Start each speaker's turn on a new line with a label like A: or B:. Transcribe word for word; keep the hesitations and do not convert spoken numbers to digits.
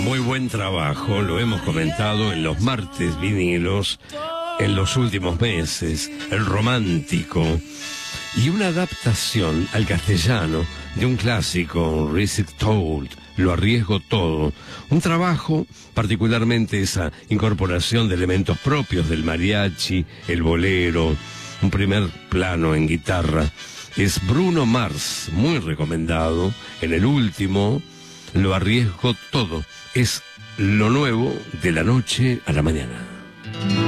A: Muy buen trabajo, lo hemos comentado en los martes vinilos, en los últimos meses, el romántico, y una adaptación al castellano de un clásico, Risk It Told, Lo arriesgo todo. Un trabajo, particularmente esa incorporación de elementos propios del mariachi, el bolero, un primer plano en guitarra. Es Bruno Mars, muy recomendado. En el último, Lo arriesgo todo. Es lo nuevo de la noche a la mañana.